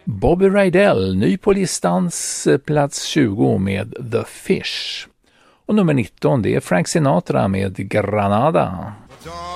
Bobby Rydell, ny på listans plats 20 med The Fish. Och nummer 19, det är Frank Sinatra med Granada.